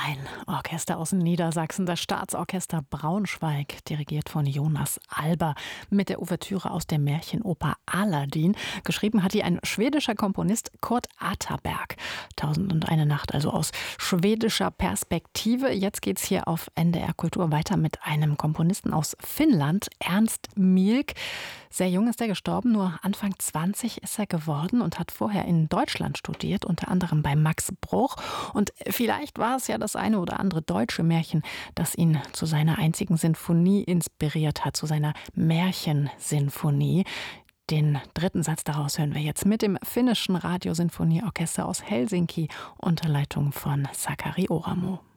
Ein Orchester aus Niedersachsen, das Staatsorchester Braunschweig, dirigiert von Jonas Alber, mit der Ouvertüre aus der Märchenoper Aladdin. Geschrieben hat die ein schwedischer Komponist, Kurt Atterberg. 1001 Nacht, also aus schwedischer Perspektive. Jetzt geht's hier auf NDR Kultur weiter mit einem Komponisten aus Finnland, Ernst Mielck. Sehr jung ist er gestorben, nur Anfang 20 ist er geworden und hat vorher in Deutschland studiert, unter anderem bei Max Bruch. Und vielleicht war es ja das eine oder andere deutsche Märchen, das ihn zu seiner einzigen Sinfonie inspiriert hat, zu seiner Märchensinfonie. Den dritten Satz daraus hören wir jetzt mit dem finnischen Radiosinfonieorchester aus Helsinki unter Leitung von Sakari Oramo.